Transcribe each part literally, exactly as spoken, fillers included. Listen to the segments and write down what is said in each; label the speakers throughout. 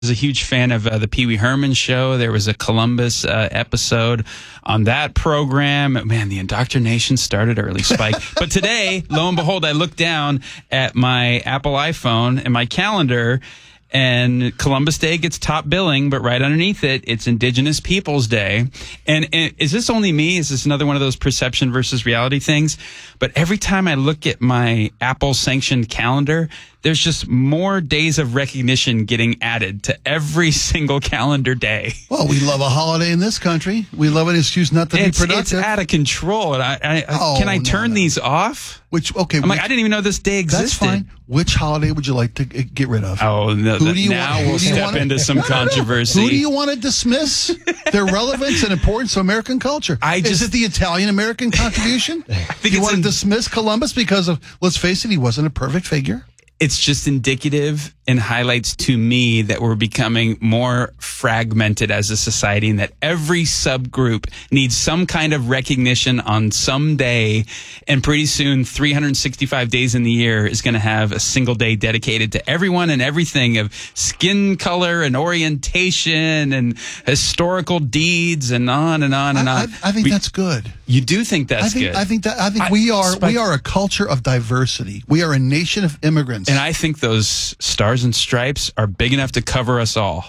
Speaker 1: was a huge fan of uh, the Pee Wee Herman show. There was a Columbus uh, episode on that program. Man, the indoctrination started early, Spike. But today, lo and behold, I looked down at my Apple iPhone and my calendar, and Columbus Day gets top billing, but right underneath it, it's Indigenous Peoples Day. And, and is this only me? Is this another one of those perception versus reality things? But every time I look at my Apple-sanctioned calendar, there's just more days of recognition getting added to every single calendar day.
Speaker 2: Well, we love a holiday in this country. We love an excuse not to
Speaker 1: it's,
Speaker 2: be productive.
Speaker 1: It's out of control. And I, I,
Speaker 2: oh,
Speaker 1: can I
Speaker 2: no,
Speaker 1: turn
Speaker 2: no.
Speaker 1: these off?
Speaker 2: Which okay?
Speaker 1: I'm
Speaker 2: which,
Speaker 1: like, I didn't even know this day existed.
Speaker 2: That's fine. Which holiday would you like to get rid of?
Speaker 1: Oh, no,
Speaker 2: who do you
Speaker 1: now
Speaker 2: want,
Speaker 1: we'll
Speaker 2: do you
Speaker 1: step
Speaker 2: want to,
Speaker 1: into some controversy.
Speaker 2: Who do you want to dismiss their relevance and importance to American culture?
Speaker 1: I just,
Speaker 2: Is it the Italian-American contribution?
Speaker 1: I think
Speaker 2: you
Speaker 1: it's
Speaker 2: want
Speaker 1: in,
Speaker 2: to dismiss Columbus because of, let's face it, he wasn't a perfect figure?
Speaker 1: It's just indicative and highlights to me that we're becoming more fragmented as a society and that every subgroup needs some kind of recognition on some day. And pretty soon, three hundred sixty-five days in the year is going to have a single day dedicated to everyone and everything of skin color and orientation and historical deeds and on and on and
Speaker 2: I,
Speaker 1: on.
Speaker 2: I, I think
Speaker 1: we,
Speaker 2: that's good.
Speaker 1: You do think that's
Speaker 2: I think,
Speaker 1: good?
Speaker 2: I think that I think
Speaker 1: I,
Speaker 2: we are
Speaker 1: Spike,
Speaker 2: we are a culture of diversity. We are a nation of immigrants.
Speaker 1: And I think those stars and stripes are big enough to cover us all.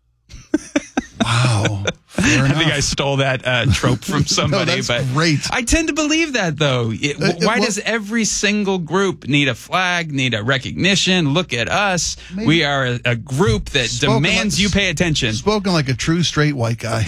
Speaker 2: Wow. Fair
Speaker 1: I
Speaker 2: enough.
Speaker 1: think I stole that uh, trope from somebody.
Speaker 2: No, that's
Speaker 1: but
Speaker 2: great.
Speaker 1: I tend to believe that, though. It,
Speaker 2: Uh,
Speaker 1: why
Speaker 2: well-
Speaker 1: does every single group need a flag, need a recognition? Look at us.
Speaker 2: Maybe-
Speaker 1: we are a, a group that
Speaker 2: Spoken
Speaker 1: demands
Speaker 2: like-
Speaker 1: you pay attention.
Speaker 2: Spoken like a true straight white guy.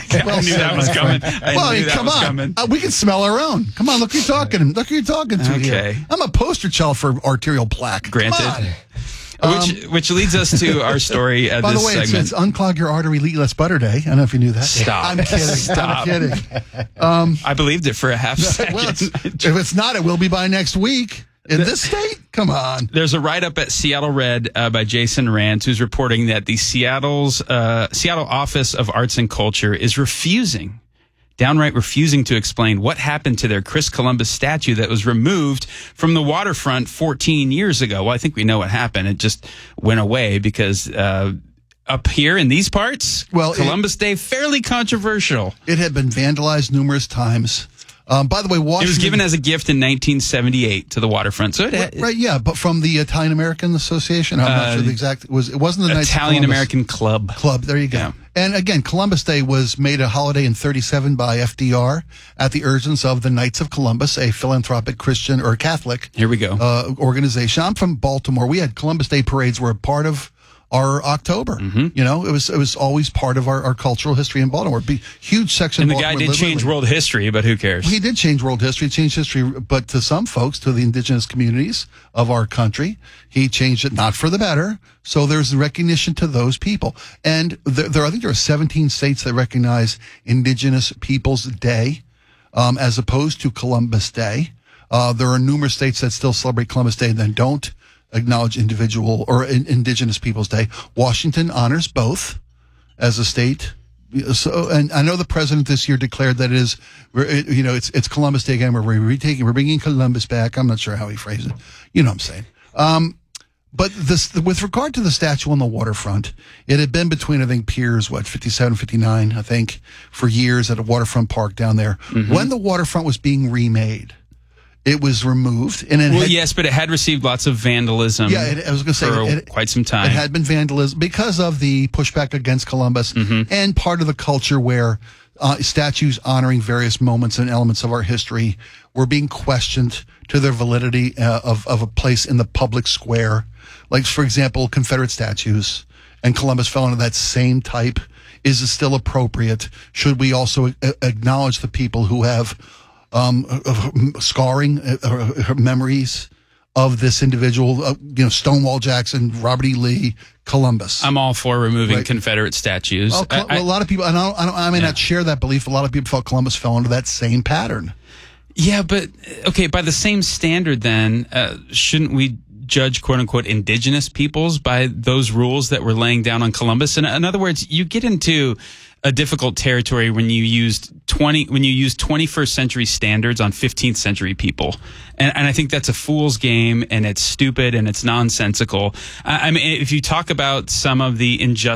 Speaker 1: I knew that was coming. I
Speaker 2: well,
Speaker 1: knew that
Speaker 2: come
Speaker 1: was
Speaker 2: on.
Speaker 1: coming.
Speaker 2: Uh, we can smell our own. Come on, look who you're talking. Look who you're talking to
Speaker 1: Okay.
Speaker 2: here. I'm a poster child for arterial plaque.
Speaker 1: Granted.
Speaker 2: Come on.
Speaker 1: Which,
Speaker 2: Um,
Speaker 1: which leads us to our story uh,
Speaker 2: By
Speaker 1: this
Speaker 2: the way, it's,
Speaker 1: segment.
Speaker 2: it's Unclog Your Artery, Eat Less Butter Day. I don't know if you knew that.
Speaker 1: Stop.
Speaker 2: I'm kidding.
Speaker 1: Stop.
Speaker 2: I'm kidding. Um,
Speaker 1: I believed it for a half second.
Speaker 2: well, it's, if it's not, it will be by next week. In this state? Come on.
Speaker 1: There's a write-up at Seattle Red uh, by Jason Rance, who's reporting that the Seattle's uh, Seattle Office of Arts and Culture is refusing, downright refusing to explain what happened to their Chris Columbus statue that was removed from the waterfront fourteen years ago. Well, I think we know what happened. It just went away because uh, up here in these parts,
Speaker 2: well,
Speaker 1: Columbus
Speaker 2: it,
Speaker 1: Day, fairly controversial.
Speaker 2: It had been vandalized numerous times. Um, by the way, Washington...
Speaker 1: It was given as a gift in nineteen seventy-eight to the waterfront. So it
Speaker 2: right, right, yeah, but from the Italian American Association. I'm
Speaker 1: Uh,
Speaker 2: not sure the exact. It was it wasn't the Knights of
Speaker 1: Italian
Speaker 2: Columbus
Speaker 1: American Club.
Speaker 2: Club? There you go.
Speaker 1: Yeah.
Speaker 2: And again, Columbus Day was made a holiday in thirty-seven by F D R at the urgence of the Knights of Columbus, a philanthropic Christian or Catholic
Speaker 1: Here we go.
Speaker 2: uh, organization. I'm from Baltimore. We had Columbus Day parades were a part of our October.
Speaker 1: Mm-hmm.
Speaker 2: You know, it was it was always part of our, our cultural history in Baltimore. Be huge section.
Speaker 1: And
Speaker 2: of
Speaker 1: the guy
Speaker 2: Baltimore
Speaker 1: did change
Speaker 2: literally-
Speaker 1: world history, but who cares?
Speaker 2: He did change world history, changed history, but to some folks, to the indigenous communities of our country, he changed it not for the better. So there's recognition to those people. And there, there I think there are seventeen states that recognize Indigenous Peoples Day um, as opposed to Columbus Day. Uh, there are numerous states that still celebrate Columbus Day and then don't acknowledge individual or in, Indigenous Peoples Day. Washington honors both as a state. So, and I know the president this year declared that it is, you know, it's it's Columbus Day again. We're retaking, we're bringing Columbus back. I'm not sure how he phrased it. You know what I'm saying? Um, but this, with regard to the statue on the waterfront, it had been between, I think, piers, what, fifty-seven, fifty-nine, I think, for years at a waterfront park down there. Mm-hmm. When the waterfront was being remade, it was removed. And it
Speaker 1: well,
Speaker 2: had,
Speaker 1: yes, but it had received lots of vandalism.
Speaker 2: Yeah, it, I was going to say
Speaker 1: for
Speaker 2: it, it,
Speaker 1: quite some time.
Speaker 2: It had been vandalism because of the pushback against Columbus
Speaker 1: Mm-hmm.
Speaker 2: and part of the culture where uh, statues honoring various moments and elements of our history were being questioned to their validity uh, of of a place in the public square. Like, for example, Confederate statues, and Columbus fell into that same type. Is it still appropriate? Should we also a- acknowledge the people who have Um, uh, scarring uh, uh, memories of this individual, uh, you know, Stonewall Jackson, Robert E. Lee, Columbus.
Speaker 1: I'm all for removing
Speaker 2: Right.
Speaker 1: Confederate statues.
Speaker 2: Well, Col-
Speaker 1: I, I,
Speaker 2: well, a lot of people, and I, don't, I, don't, I may
Speaker 1: Yeah.
Speaker 2: not share that belief. A lot of people felt Columbus fell into that same pattern.
Speaker 1: yeah, but okay, by the same standard, then uh, shouldn't we judge "quote unquote" indigenous peoples by those rules that we're laying down on Columbus? In, in other words, you get into a difficult territory when you used twenty when you use twenty-first century standards on fifteenth century people, and, and I think that's a fool's game, and it's stupid and it's nonsensical. I, I mean, if you talk about some of the injustice